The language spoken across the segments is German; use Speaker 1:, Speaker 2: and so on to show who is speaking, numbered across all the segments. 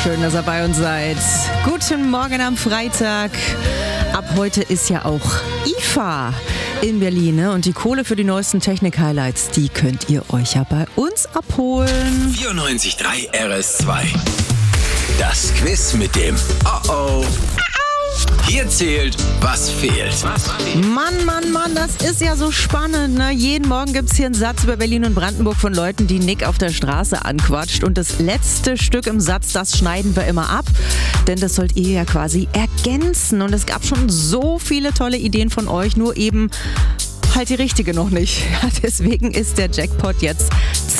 Speaker 1: schön, dass ihr bei uns seid. Guten Morgen am Freitag. Ab heute ist ja auch IFA in Berlin, ne? Und die Kohle für die neuesten Technik-Highlights, die könnt ihr euch ja bei uns abholen.
Speaker 2: 94.3 RS2. Das Quiz mit dem Oh-Oh. Hier zählt, was fehlt.
Speaker 1: Mann, das ist ja so spannend, ne? Jeden Morgen gibt's hier einen Satz über Berlin und Brandenburg von Leuten, die Nick auf der Straße anquatscht. Und das letzte Stück im Satz, das schneiden wir immer ab. Denn das sollt ihr ja quasi ergänzen. Und es gab schon so viele tolle Ideen von euch, nur eben halt die richtige noch nicht. Ja, deswegen ist der Jackpot jetzt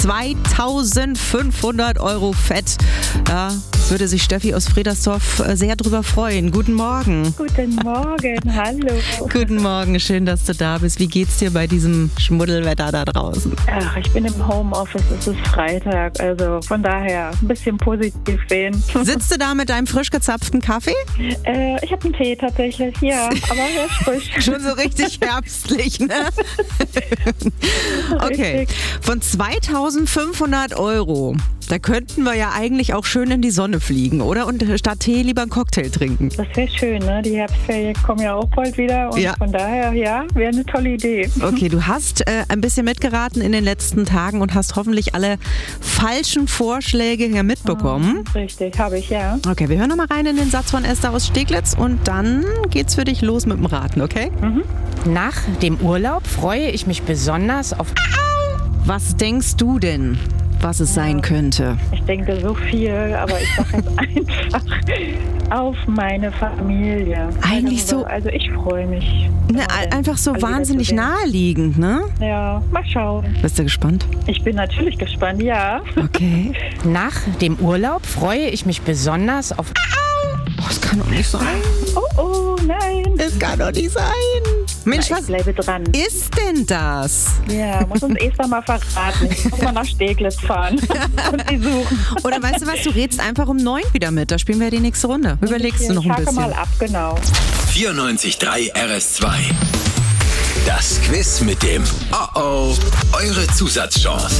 Speaker 1: 2.500 € fett. Ja, würde sich Steffi aus Fredersdorf sehr drüber freuen. Guten Morgen.
Speaker 3: Guten Morgen, hallo.
Speaker 1: Guten Morgen, schön, dass du da bist. Wie geht's dir bei diesem Schmuddelwetter da draußen?
Speaker 3: Ach, ich bin im Homeoffice, es ist Freitag, also von daher ein bisschen positiv sehen.
Speaker 1: Sitzt du da mit deinem frisch gezapften Kaffee?
Speaker 3: Ich habe einen Tee tatsächlich, ja, aber er ist frisch.
Speaker 1: Schon so richtig herbstlich, ne? Okay,
Speaker 3: Richtig.
Speaker 1: von 2.500 €, da könnten wir ja eigentlich auch schön in die Sonne fliegen, oder? Und statt Tee lieber einen Cocktail trinken.
Speaker 3: Das wäre schön, ne? Die Herbstferien kommen ja auch bald wieder und
Speaker 1: Ja.
Speaker 3: von daher, ja, wäre eine tolle Idee.
Speaker 1: Okay, du hast ein bisschen mitgeraten in den letzten Tagen und hast hoffentlich alle falschen Vorschläge hier mitbekommen.
Speaker 3: Richtig, habe ich, ja.
Speaker 1: Okay, wir hören nochmal rein in den Satz von Esther aus Steglitz und dann geht's für dich los mit dem Raten, okay?
Speaker 4: Nach dem Urlaub freue ich mich besonders auf...
Speaker 1: Was denkst du denn, was es sein könnte?
Speaker 3: Ich denke so viel, aber ich sage jetzt einfach auf meine Familie.
Speaker 1: Eigentlich so-
Speaker 3: Also ich freue mich.
Speaker 1: Ne, einfach so
Speaker 3: alle
Speaker 1: wahnsinnig
Speaker 3: wiederzusehen.
Speaker 1: naheliegend, ne?
Speaker 3: Ja, mal schauen.
Speaker 1: Bist du gespannt?
Speaker 3: Ich bin natürlich gespannt, ja.
Speaker 1: Okay.
Speaker 4: Nach dem Urlaub freue ich mich besonders auf...
Speaker 1: Oh, das kann doch nicht sein.
Speaker 3: Oh, nein.
Speaker 1: Das kann doch nicht sein. Mensch,
Speaker 3: Ich
Speaker 1: was
Speaker 3: bleibe dran.
Speaker 1: ist denn das?
Speaker 3: Ja, muss uns Esther mal verraten. Ich muss mal nach Steglitz fahren und sie suchen.
Speaker 1: Oder weißt du was, du redst einfach um 9 wieder mit. Da spielen wir ja die nächste Runde. Überlegst du noch ein
Speaker 3: Ich hake
Speaker 1: bisschen.
Speaker 3: mal ab, genau.
Speaker 2: 94.3 RS2. Das Quiz mit dem Oh-Oh. Eure Zusatzchance.